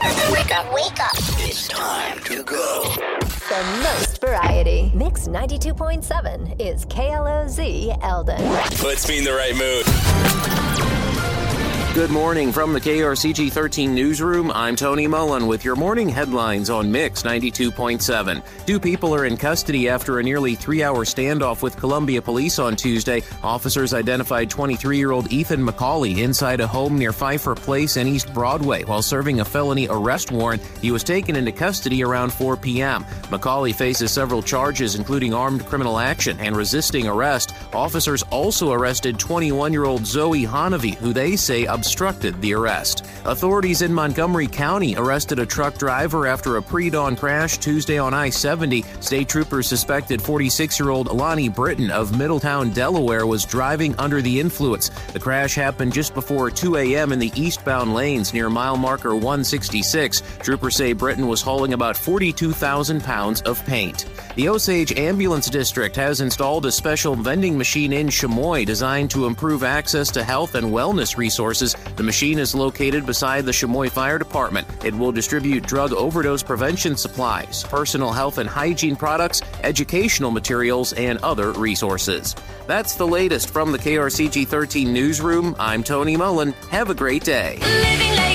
Wake up. Wake up. It's time to go. The most variety. Mix 92.7 is KLOZ Eldon. Puts me in the right mood. Good morning from the KRCG 13 newsroom. I'm Tony Mullen with your morning headlines on Mix 92.7. Two people are in custody after a nearly 3-hour standoff with Columbia Police on Tuesday. Officers identified 23-year-old Ethan McCauley inside a home near Pfeiffer Place and East Broadway while serving a felony arrest warrant. He was taken into custody around 4 p.m. McCauley faces several charges, including armed criminal action and resisting arrest. Officers also arrested 21-year-old Zoe Hanavy, who they say obstructed the arrest. Authorities in Montgomery County arrested a truck driver after a pre-dawn crash Tuesday on I-70. State troopers suspected 46-year-old Lonnie Britton of Middletown, Delaware, was driving under the influence. The crash happened just before 2 a.m. in the eastbound lanes near mile marker 166. Troopers say Britton was hauling about 42,000 pounds of paint. The Osage Ambulance District has installed a special vending machine in Chamois designed to improve access to health and wellness resources. The machine is located beside the Chamois Fire Department. It will distribute drug overdose prevention supplies, personal health and hygiene products, educational materials, and other resources. That's the latest from the KRCG 13 newsroom. I'm Tony Mullen. Have a great day. Living